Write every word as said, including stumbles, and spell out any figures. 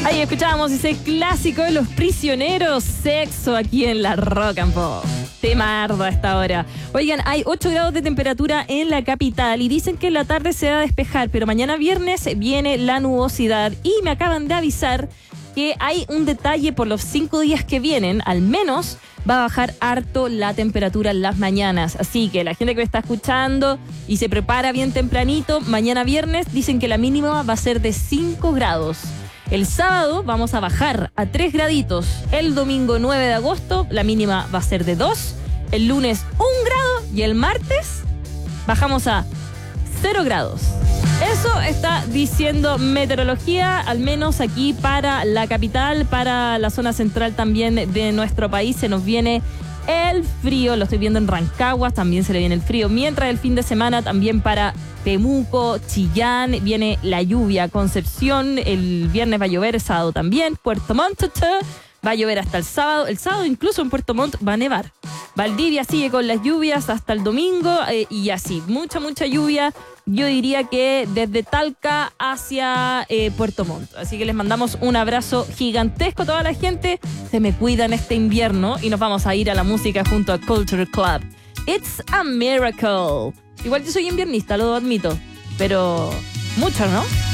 Ahí escuchábamos ese clásico de Los Prisioneros, Sexo, aquí en la Rock and Pop. Temardo a esta hora. Oigan, hay ocho grados de temperatura en la capital y dicen que en la tarde se va a despejar, pero mañana viernes viene la nubosidad y me acaban de avisar que hay un detalle por los cinco días que vienen, al menos va a bajar harto la temperatura en las mañanas. Así que la gente que me está escuchando y se prepara bien tempranito, mañana viernes dicen que la mínima va a ser de cinco grados. El sábado vamos a bajar a tres graditos. El domingo nueve de agosto la mínima va a ser de dos. El lunes un grado y el martes bajamos a cero grados. Eso está diciendo meteorología, al menos aquí para la capital, para la zona central también de nuestro país. Se nos viene el frío, lo estoy viendo en Rancagua, también se le viene el frío. Mientras el fin de semana también para Temuco, Chillán, viene la lluvia. Concepción, el viernes va a llover, el sábado también. Puerto Montt va a llover hasta el sábado. El sábado incluso en Puerto Montt va a nevar. Valdivia sigue con las lluvias hasta el domingo eh, y así, mucha, mucha lluvia. Yo diría que desde Talca hacia eh, Puerto Montt. Así que les mandamos un abrazo gigantesco a toda la gente. Se me cuidan este invierno y nos vamos a ir a la música junto a Culture Club. It's a miracle. Igual yo soy inviernista, lo admito, pero mucho, ¿no?